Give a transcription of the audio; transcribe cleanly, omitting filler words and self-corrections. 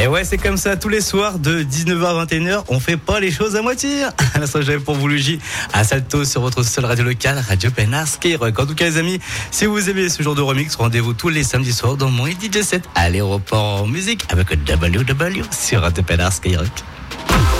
Et ouais, c'est comme ça tous les soirs de 19h à 21h. On fait pas les choses à moitié. À l'instant, j'avais pour vous Luigi à Salto sur votre seule radio locale, Radio Pénard Skyrock. En tout cas, les amis, si vous aimez ce genre de remix, rendez-vous tous les samedis soirs dans mon DJ set à l'aéroport en musique avec WW sur Radio Pénard Skyrock.